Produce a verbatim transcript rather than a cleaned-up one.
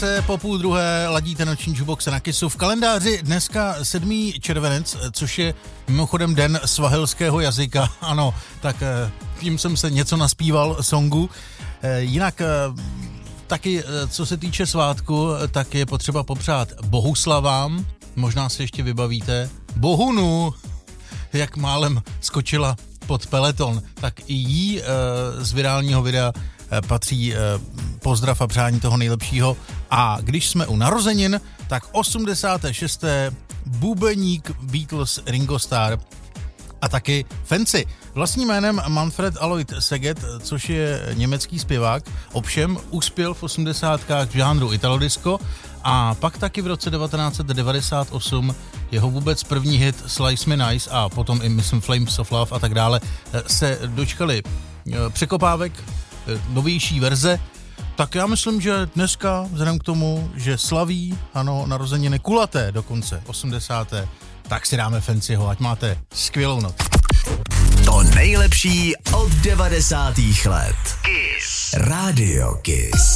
se po půl druhé, ladíte noční jukeboxe na Kissu. V kalendáři dneska sedmý červenec, což je mimochodem den svahilského jazyka. Ano, tak tím jsem se něco naspíval songu. Jinak taky, co se týče svátku, tak je potřeba popřát bohuslavám. Možná si ještě vybavíte Bohunu, jak málem skočila pod peleton, tak i jí z virálního videa patří pozdrav a přání toho nejlepšího. A když jsme u narozenin, tak osmdesát šest. bubeník Beatles Ringo Starr a taky Fancy. Vlastním jménem Manfred Alois Seget, což je německý zpěvák, ovšem uspěl v osmdesátkách v žánru italodisco a pak taky v roce devatenáct set devadesát osm jeho vůbec první hit Slice Me Nice a potom i myslím Flames of Love a tak dále se dočkali překopávek, novější verze. Tak já myslím, že dneska, vzhledem k tomu, že slaví, ano, narozeniny kulaté dokonce, osmdesáté tak si dáme Fancyho, ať máte skvělou noc. To nejlepší od devadesátých let. Kiss. Radio Kiss.